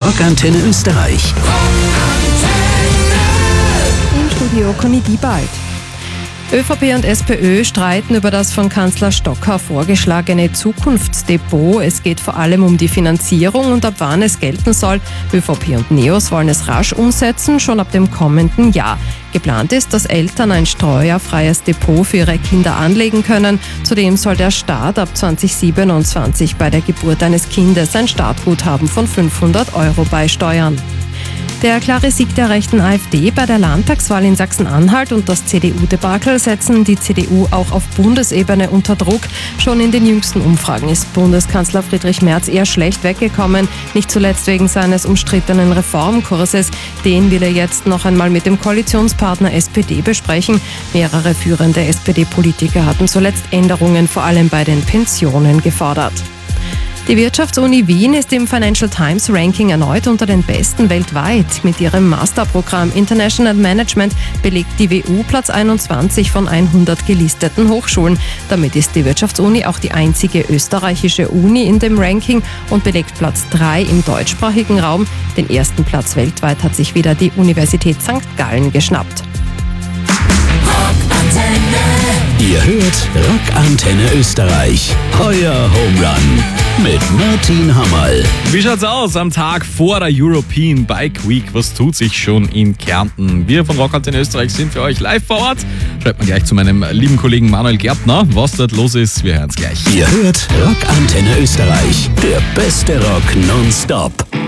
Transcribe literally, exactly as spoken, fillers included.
Rockantenne Österreich. Im Studio Conny Diebald. ÖVP und SPÖ streiten über das von Kanzler Stocker vorgeschlagene Zukunftsdepot. Es geht vor allem um die Finanzierung und ab wann es gelten soll. ÖVP und NEOS wollen es rasch umsetzen, schon ab dem kommenden Jahr. Geplant ist, dass Eltern ein steuerfreies Depot für ihre Kinder anlegen können. Zudem soll der Staat ab zwanzig siebenundzwanzig bei der Geburt eines Kindes ein Startguthaben von fünfhundert Euro beisteuern. Der klare Sieg der rechten AfD bei der Landtagswahl in Sachsen-Anhalt und das C D U-Debakel setzen die C D U auch auf Bundesebene unter Druck. Schon in den jüngsten Umfragen ist Bundeskanzler Friedrich Merz eher schlecht weggekommen, nicht zuletzt wegen seines umstrittenen Reformkurses. Den will er jetzt noch einmal mit dem Koalitionspartner S P D besprechen. Mehrere führende S P D-Politiker hatten zuletzt Änderungen vor allem bei den Pensionen gefordert. Die Wirtschaftsuni Wien ist im Financial Times Ranking erneut unter den besten weltweit. Mit ihrem Masterprogramm International Management belegt die W U Platz einundzwanzig von hundert gelisteten Hochschulen. Damit ist die Wirtschaftsuni auch die einzige österreichische Uni in dem Ranking und belegt Platz drei im deutschsprachigen Raum. Den ersten Platz weltweit hat sich wieder die Universität Sankt Gallen geschnappt. Ihr hört Rockantenne Österreich. Euer Home Run mit Martin Hammerl. Wie schaut's aus am Tag vor der European Bike Week? Was tut sich schon in Kärnten? Wir von Rockantenne Österreich sind für euch live vor Ort. Schreibt mal gleich zu meinem lieben Kollegen Manuel Gärtner, was dort los ist. Wir hören's gleich. Ihr hört Rockantenne Österreich. Der beste Rock nonstop.